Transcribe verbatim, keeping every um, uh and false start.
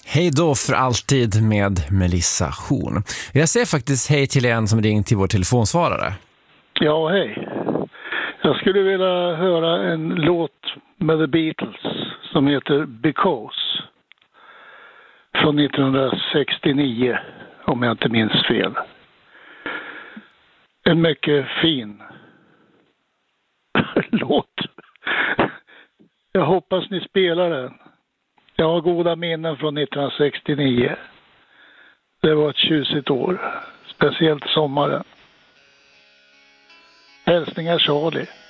Hej då för alltid med Melissa Horn. Jag säger faktiskt hej till en som ringt till vår telefonsvarare. Ja, hej. Jag skulle vilja höra en låt med The Beatles som heter Because från nittonhundrasextionio, om jag inte minns fel. En mycket fin låt. Jag hoppas ni spelar den. Jag har goda minnen från nittonhundrasextionio. Det var ett tjusigt år. Speciellt sommaren. Hälsningar Charlie.